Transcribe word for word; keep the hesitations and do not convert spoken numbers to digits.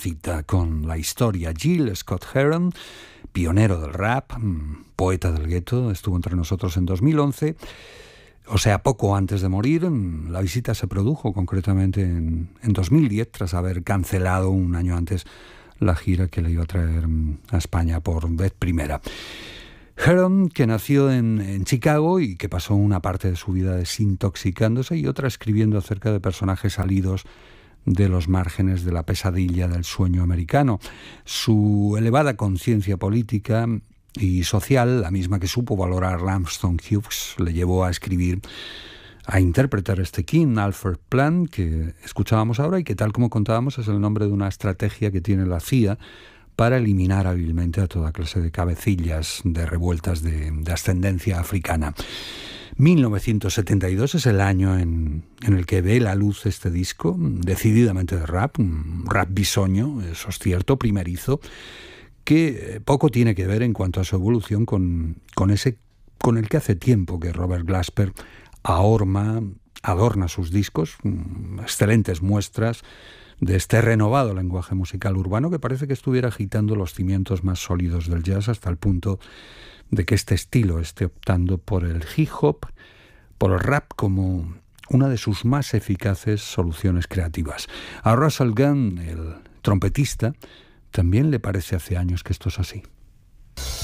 cita con la historia. Gil Scott Heron, pionero del rap, poeta del gueto, estuvo entre nosotros en dos mil once. O sea, poco antes de morir. La visita se produjo concretamente en, en dos mil diez, tras haber cancelado un año antes la gira que le iba a traer a España por vez primera. Heron, que nació en, en Chicago y que pasó una parte de su vida desintoxicándose y otra escribiendo acerca de personajes salidos de los márgenes de la pesadilla del sueño americano. Su elevada conciencia política y social, la misma que supo valorar Langston Hughes, le llevó a escribir, a interpretar este King Alfred Plan que escuchábamos ahora y que, tal como contábamos, es el nombre de una estrategia que tiene la C I A para eliminar hábilmente a toda clase de cabecillas de revueltas de, de ascendencia africana. mil novecientos setenta y dos es el año en, en el que ve la luz este disco, decididamente de rap, un rap bisoño, eso es cierto, primerizo, que poco tiene que ver en cuanto a su evolución con, con ese con el que hace tiempo que Robert Glasper ahorma, adorna sus discos, excelentes muestras de este renovado lenguaje musical urbano que parece que estuviera agitando los cimientos más sólidos del jazz, hasta el punto de que este estilo esté optando por el hip hop, por el rap como una de sus más eficaces soluciones creativas. A Russell Gunn, el trompetista, también le parece hace años que esto es así.